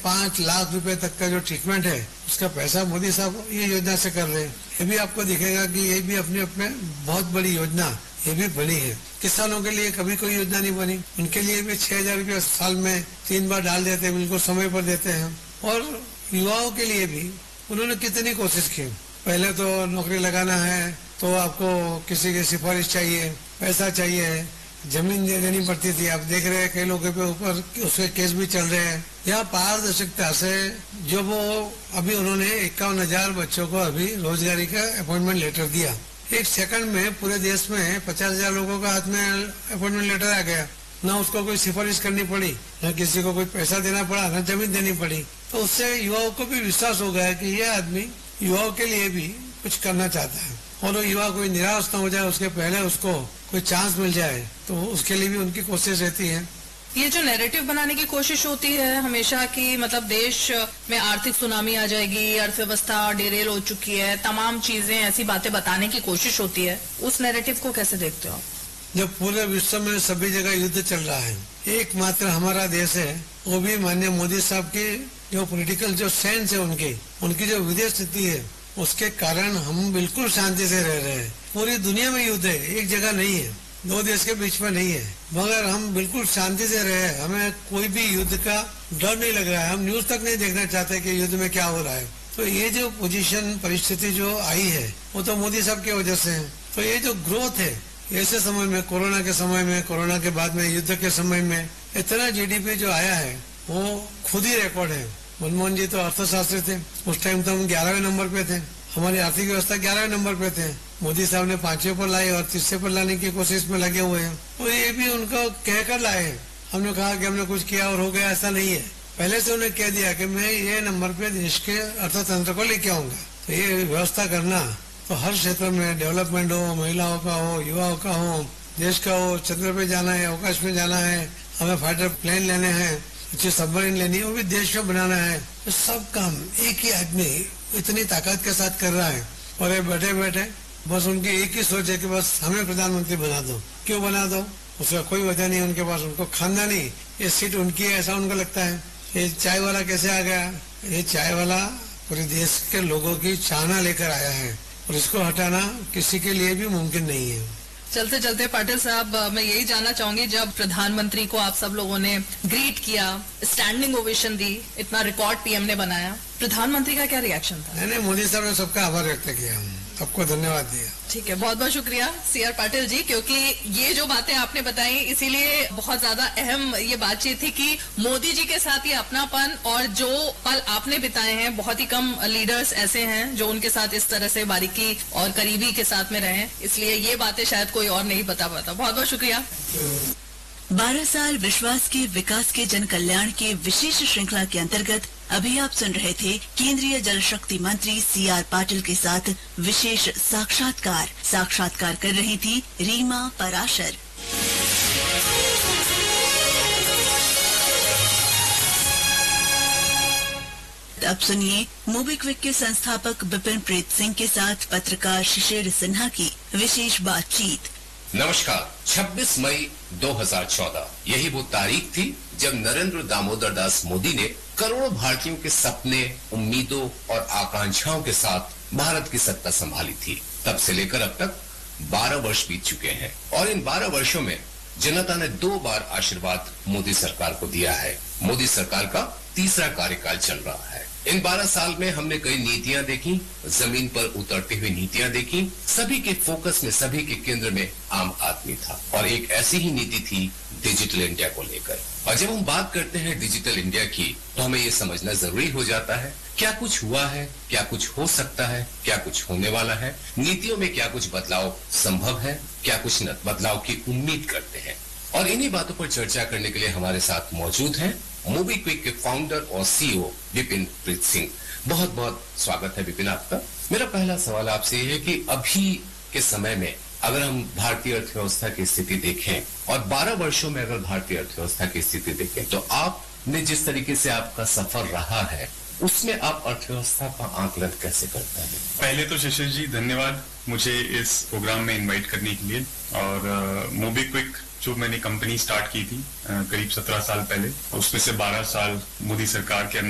5 लाख रुपए तक का जो ट्रीटमेंट है उसका पैसा मोदी साहब ये योजना से कर रहे हैं। ये भी आपको दिखेगा कि ये भी अपने अपने बहुत बड़ी योजना ये भी बनी है। किसानों के लिए कभी कोई योजना नहीं बनी, उनके लिए भी 6,000 रुपये साल में 3 बार डाल देते हैं, बिल्कुल समय पर देते हैं। और युवाओं के लिए भी उन्होंने कितनी कोशिश की। पहले तो नौकरी लगाना है तो आपको किसी की सिफारिश चाहिए, पैसा चाहिए, जमीन देनी पड़ती थी। आप देख रहे हैं कई लोगों के ऊपर उसके केस भी चल रहे हैं। यहाँ पारदर्शिता से जो वो अभी उन्होंने 51,000 बच्चों को अभी रोजगारी का अपॉइंटमेंट लेटर दिया। 1 सेकंड में पूरे देश में 50,000 लोगों का हाथ में अपॉइंटमेंट लेटर आ गया। ना उसको कोई सिफारिश करनी पड़ी, न किसी को कोई पैसा देना पड़ा, न जमीन देनी पड़ी। तो उससे युवाओं को भी विश्वास हो गया कि ये आदमी युवाओं के लिए भी कुछ करना चाहता है और वो युवा कोई निराश न हो जाए, उसके पहले उसको कोई चांस मिल जाए, तो उसके लिए भी उनकी कोशिश रहती है। ये जो नैरेटिव बनाने की कोशिश होती है हमेशा की, मतलब देश में आर्थिक सुनामी आ जाएगी, अर्थव्यवस्था डिरेल हो चुकी है, तमाम चीजें ऐसी बातें बताने की कोशिश होती है, उस नैरेटिव को कैसे देखते हो आप? जब पूरे विश्व में सभी जगह युद्ध चल रहा है, एकमात्र हमारा देश है, वो भी माननीय मोदी साहब की जो पॉलिटिकल जो सेंस है उनकी जो विदेश नीति है, उसके कारण हम बिल्कुल शांति से रह रहे हैं। पूरी दुनिया में युद्ध है, एक जगह नहीं है, 2 देश के बीच में नहीं है, मगर हम बिल्कुल शांति से रहे हैं। हमें कोई भी युद्ध का डर नहीं लग रहा है। हम न्यूज तक नहीं देखना चाहते कि युद्ध में क्या हो रहा है। तो ये जो पोजीशन परिस्थिति जो आई है वो तो मोदी साहब की वजह से है। तो ये जो ग्रोथ है, ऐसे समय में, कोरोना के समय में, कोरोना के बाद में, युद्ध के समय में इतना जीडीपी जो आया है वो खुद ही रिकॉर्ड है। मनमोहन जी तो अर्थशास्त्री थे, उस टाइम तो हम 11वें नंबर पे थे, हमारी आर्थिक व्यवस्था 11वें नंबर पे थे। मोदी साहब ने 5वें पर लाए और 30वें पर लाने की कोशिश में लगे हुए हैं। तो ये भी उनको कहकर लाए हैं। हमने कहा कि हमने कुछ किया और हो गया, ऐसा नहीं है। पहले से उन्हें कह दिया कि मैं ये नंबर पे देश के अर्थतंत्र को लेके आऊंगा। तो ये व्यवस्था करना तो हर क्षेत्र में, डेवलपमेंट हो, महिलाओं का हो, युवाओं का हो, देश का हो, चंद्र पे जाना है, अवकाश में जाना है, हमें फाइटर प्लेन लेने हैं, अच्छी सबमरीन लेनी है, वो भी देश में बनाना है। तो सब काम एक ही आदमी इतनी ताकत के साथ कर रहा है और ये बैठे बैठे बस उनकी एक ही सोच है कि बस हमें प्रधानमंत्री बना दो। क्यों बना दो? उसका कोई वजह नहीं है उनके पास। उनको खानदानी ये सीट उनकी है ऐसा उनको लगता है। ये चाय वाला कैसे आ गया? ये चाय वाला पूरे देश के लोगों की चाहना लेकर आया है और इसको हटाना किसी के लिए भी मुमकिन नहीं है। चलते चलते पाटिल साहब, मैं यही जानना चाहूंगी, जब प्रधानमंत्री को आप सब लोगों ने ग्रीट किया, स्टैंडिंग ओवेशन दी, इतना रिकॉर्ड पीएम ने बनाया, प्रधानमंत्री का क्या रिएक्शन था? नहीं, मोदी साहब ने सबका आभार व्यक्त किया, सबको धन्यवाद दिया। ठीक है, बहुत बहुत शुक्रिया सीआर पाटिल जी, क्योंकि ये जो बातें आपने बताई इसीलिए बहुत ज्यादा अहम ये बातचीत थी कि मोदी जी के साथ ये अपनापन और जो पल आपने बिताए हैं, बहुत ही कम लीडर्स ऐसे हैं जो उनके साथ इस तरह से बारीकी और करीबी के साथ में रहे, इसलिए ये बातें शायद कोई और नहीं बता पाता। बहुत बहुत शुक्रिया। 12 साल विश्वास के विकास के जन कल्याण के विशेष श्रृंखला के अंतर्गत अभी आप सुन रहे थे केंद्रीय जल शक्ति मंत्री सीआर पाटिल के साथ विशेष साक्षात्कार कर रही थी रीमा पराशर। अब सुनिए मोबीक्विक के संस्थापक बिपिन प्रीत सिंह के साथ पत्रकार शिशिर सिन्हा की विशेष बातचीत। नमस्कार। 26 मई 2014 यही वो तारीख थी जब नरेंद्र दामोदर दास मोदी ने करोड़ों भारतीयों के सपने, उम्मीदों और आकांक्षाओं के साथ भारत की सत्ता संभाली थी। तब से लेकर अब तक 12 वर्ष बीत चुके हैं और इन 12 वर्षों में जनता ने 2 बार आशीर्वाद मोदी सरकार को दिया है। मोदी सरकार का तीसरा कार्यकाल चल रहा है। इन 12 साल में हमने कई नीतियां देखी, जमीन पर उतरती हुई नीतियां देखी। सभी के फोकस में, सभी के केंद्र में आम आदमी था और एक ऐसी ही नीति थी डिजिटल इंडिया को लेकर। और जब हम बात करते हैं डिजिटल इंडिया की, तो हमें ये समझना जरूरी हो जाता है क्या कुछ हुआ है, क्या कुछ हो सकता है, क्या कुछ होने वाला है, नीतियों में क्या कुछ बदलाव संभव है, क्या कुछ बदलाव की उम्मीद करते हैं। और इन्हीं बातों पर चर्चा करने के लिए हमारे साथ मौजूद हैं मोबीक्विक के फाउंडर और सीईओ विपिन प्रीत सिंह। बहुत बहुत स्वागत है विपिन आपका। मेरा पहला सवाल आपसे ये है कि अभी के समय में अगर हम भारतीय अर्थव्यवस्था की स्थिति देखें और 12 वर्षों में अगर भारतीय अर्थव्यवस्था की स्थिति देखें, तो आपने जिस तरीके से आपका सफर रहा है उसमें आप अर्थव्यवस्था का आकलन कैसे करते हैं? पहले तो शिशिर जी धन्यवाद मुझे इस प्रोग्राम में इनवाइट करने के लिए। और मोबीक्विक जो मैंने कंपनी स्टार्ट की थी करीब 17 साल पहले, उसमें से 12 साल मोदी सरकार के